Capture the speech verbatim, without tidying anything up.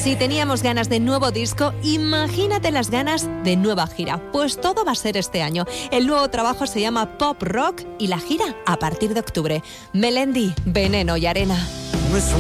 Si teníamos ganas de nuevo disco, imagínate las ganas de nueva gira. Pues todo va a ser este año. El nuevo trabajo se llama Pop Rock y la gira a partir de octubre. Melendi, Veneno y Arena.